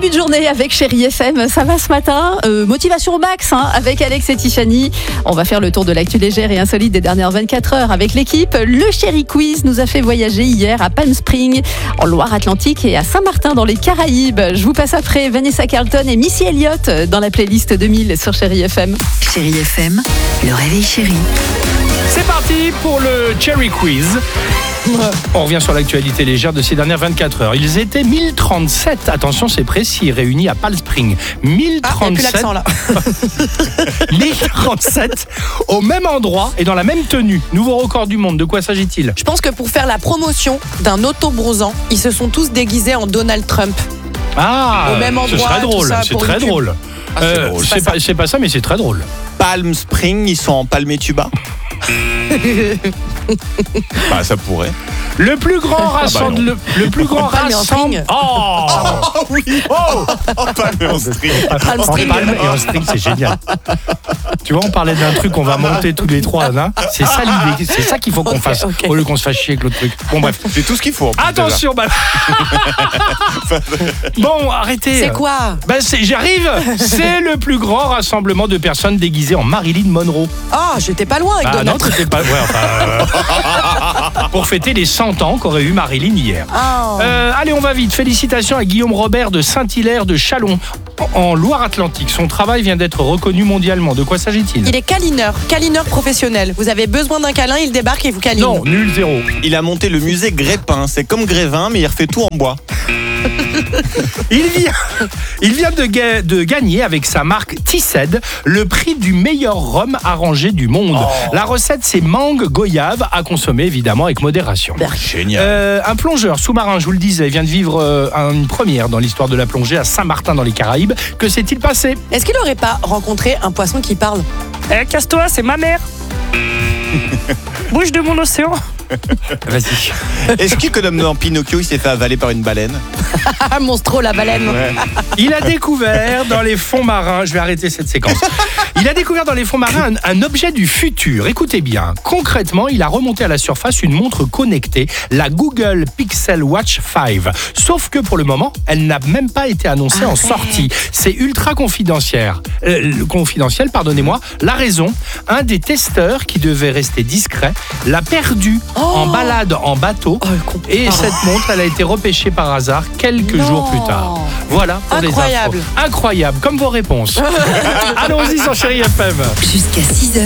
début de journée avec Chérie FM, ça va ce matin, motivation au max avec Alex et Tiffany. On va faire le tour de l'actu légère et insolite des dernières 24 heures avec l'équipe. Le Chérie Quiz nous a fait voyager hier à Palm Springs, en Loire-Atlantique et à Saint-Martin dans les Caraïbes. Je vous passe après Vanessa Carlton et Missy Elliott dans la playlist 2000 sur Chérie FM. Chérie FM, le réveil chéri. C'est parti pour le Cherry Quiz. On revient sur l'actualité légère de ces dernières 24 heures. Ils étaient 1037, attention c'est précis, réunis à Palm Springs. 1037, 1037 au même endroit et dans la même tenue. Nouveau record du monde, de quoi s'agit-il ? Je pense que pour faire la promotion d'un auto-bronzant, ils se sont tous déguisés en Donald Trump. Ah, Au même endroit, ce serait drôle, tout ça, c'est pour très une pub. drôle. C'est pas ça, mais c'est très drôle. Palm Springs, ils sont en palmétuba. Bah ça pourrait. Le plus grand rassemblement. Le plus grand Palme et en rassemblement. string. Oh Oui. Palme en string. En palme et en string, c'est génial. Tu vois, on parlait d'un truc qu'on va monter tous les trois là. C'est ça l'idée, c'est ça qu'il faut qu'on fasse. Ok. Au lieu qu'on se fasse chier avec l'autre truc. Bon bref. C'est tout ce qu'il faut. Attention, Bon, arrêtez. C'est quoi ? J'arrive. C'est le plus grand rassemblement de personnes déguisées en Marilyn Monroe. Ah, j'étais pas loin avec Ah Donald non, Trump. c'était pas. Ouais, pour fêter les 100 ans qu'aurait eu Marilyn hier. Oh. Allez, on va vite. Félicitations à Guillaume Robert de Saint-Hilaire de Châlons, en Loire-Atlantique. Son travail vient d'être reconnu mondialement. De quoi s'agit-il ? Il est câlineur professionnel. Vous avez besoin d'un câlin, il débarque et vous câline. Non, nul, zéro. Il a monté le musée Grépin. C'est comme Grévin, mais il refait tout en bois. Il vient de gagner avec sa marque Tissed le prix du meilleur rhum arrangé du monde. La recette, c'est mangue goyave à consommer évidemment avec modération. Génial. Un plongeur sous-marin, je vous le disais, vient de vivre une première dans l'histoire de la plongée à Saint-Martin dans les Caraïbes. Que s'est-il passé ? Est-ce qu'il aurait pas rencontré un poisson qui parle ? Casse-toi, c'est ma mère. Bouge de mon océan. Vas-y. Est-ce que comme dans Pinocchio, il s'est fait avaler par une baleine ? Ah, Monstro, la baleine. Ouais. Il a découvert dans les fonds marins, je vais arrêter cette séquence. Il a découvert dans les fonds marins un objet du futur. Écoutez bien. Concrètement, il a remonté à la surface une montre connectée, la Google Pixel Watch 5. Sauf que pour le moment, elle n'a même pas été annoncée en sortie. C'est ultra confidentiel. Pardonnez-moi. La raison, un des testeurs qui devait rester discret l'a perdu en balade en bateau. Et cette montre, elle a été repêchée par hasard quelques jours plus tard. Voilà pour les infos. Incroyable. Incroyable, comme vos réponses. Allons-y sur Chérie FM. Jusqu'à 6h,